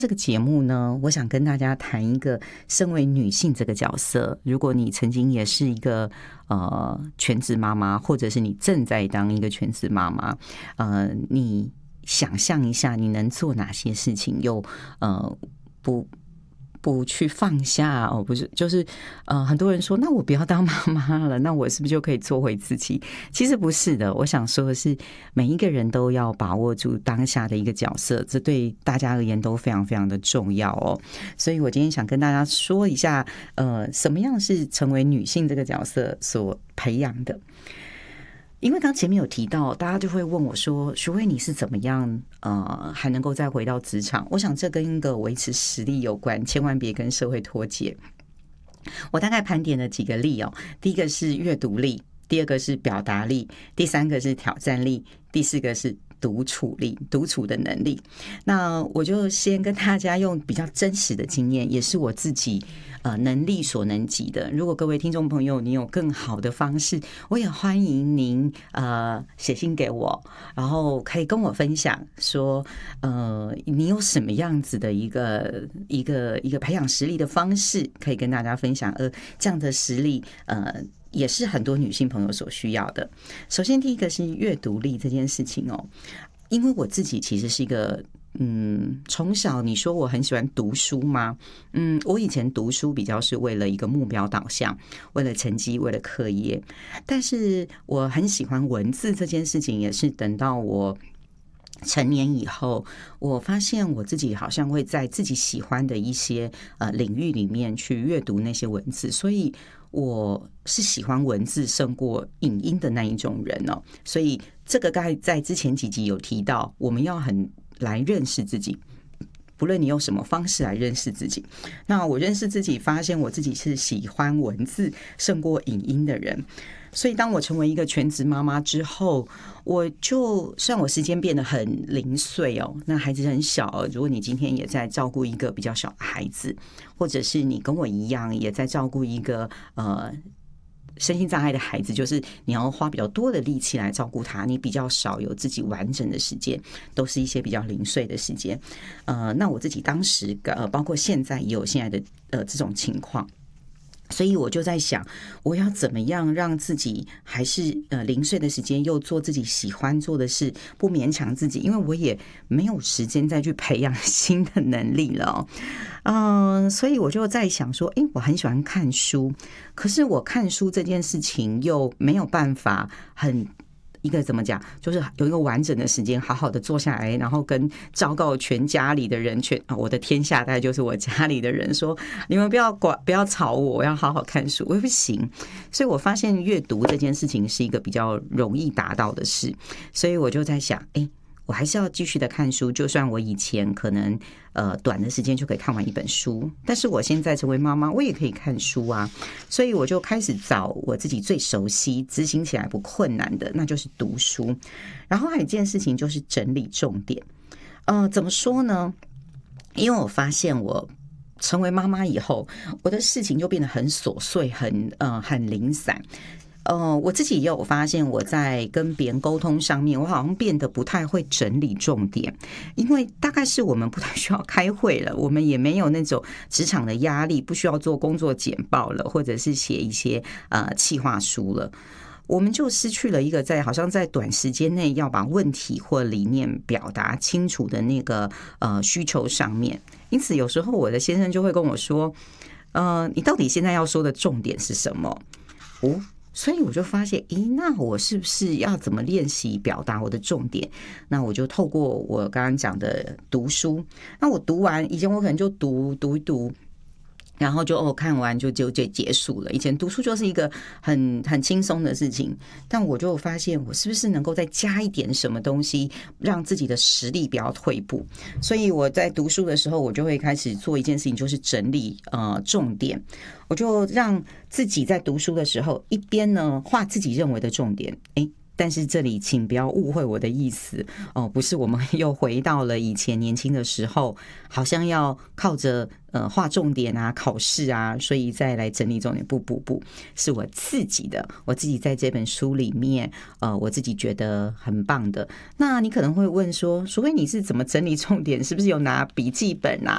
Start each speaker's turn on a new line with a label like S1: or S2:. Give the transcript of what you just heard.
S1: 这个节目呢，我想跟大家谈一个身为女性这个角色。如果你曾经也是一个全职妈妈，或者是你正在当一个全职妈妈，你想象一下，你能做哪些事情，又不去放下哦，不是，就是很多人说，那我不要当妈妈了，那我是不是就可以做回自己？其实不是的，我想说的是，每一个人都要把握住当下的一个角色，这对大家而言都非常非常的重要哦。所以我今天想跟大家说一下，什么样是成为女性这个角色所培养的。因为刚前面有提到，大家就会问我说：“徐薇，你是怎么样还能够再回到职场？”我想这跟一个维持实力有关，千万别跟社会脱节。我大概盘点了几个例哦，第一个是阅读力，第二个是表达力，第三个是挑战力，第四个是独处力，独处的能力。那我就先跟大家用比较真实的经验，也是我自己能力所能及的。如果各位听众朋友你有更好的方式，我也欢迎您写信给我，然后可以跟我分享说你有什么样子的一个培养实力的方式可以跟大家分享，这样的实力也是很多女性朋友所需要的。首先第一个是阅读力这件事情哦，因为我自己其实是一个从小你说我很喜欢读书吗？我以前读书比较是为了一个目标导向，为了成绩，为了课业。但是我很喜欢文字这件事情，也是等到我成年以后，我发现我自己好像会在自己喜欢的一些领域里面去阅读那些文字，所以我是喜欢文字胜过影音的那一种人哦。所以这个刚才在之前几集有提到，我们要很来认识自己，不论你用什么方式来认识自己。那我认识自己，发现我自己是喜欢文字胜过影音的人。所以当我成为一个全职妈妈之后，我就虽然我时间变得很零碎哦，那孩子很小，如果你今天也在照顾一个比较小的孩子，或者是你跟我一样也在照顾一个身心障碍的孩子，就是你要花比较多的力气来照顾他，你比较少有自己完整的时间，都是一些比较零碎的时间。那我自己当时包括现在也有现在的这种情况。所以我就在想，我要怎么样让自己还是零碎的时间又做自己喜欢做的事，不勉强自己，因为我也没有时间再去培养新的能力了所以我就在想说，我很喜欢看书，可是我看书这件事情又没有办法一个怎么讲，就是有一个完整的时间好好的坐下来，然后跟昭告全家里的人，我的天下大概就是我家里的人说，你们不要吵我，我要好好看书，我也不行。所以我发现阅读这件事情是一个比较容易达到的事，所以我就在想，我还是要继续的看书，就算我以前可能短的时间就可以看完一本书，但是我现在成为妈妈，我也可以看书啊。所以我就开始找我自己最熟悉、执行起来不困难的，那就是读书。然后还有一件事情就是整理重点。怎么说呢？因为我发现我成为妈妈以后，我的事情就变得很琐碎，很零散。我自己也有发现，我在跟别人沟通上面，我好像变得不太会整理重点，因为大概是我们不太需要开会了，我们也没有那种职场的压力，不需要做工作简报了，或者是写一些企划书了。我们就失去了一个好像在短时间内要把问题或理念表达清楚的那个需求上面。因此有时候我的先生就会跟我说，你到底现在要说的重点是什么？所以我就发现，那我是不是要怎么练习表达我的重点？那我就透过我刚刚讲的读书。那我读完，以前我可能就读一读，然后就看完就结束了。以前读书就是一个很轻松的事情，但我就发现我是不是能够再加一点什么东西，让自己的实力不要退步。所以我在读书的时候，我就会开始做一件事情，就是整理重点。我就让自己在读书的时候，一边呢画自己认为的重点，但是这里请不要误会我的意思不是我们又回到了以前年轻的时候，好像要靠着画重点啊、考试啊，所以再来整理重点。不，是我自己在这本书里面我自己觉得很棒的。那你可能会问说，除非你是怎么整理重点，是不是有拿笔记本啊，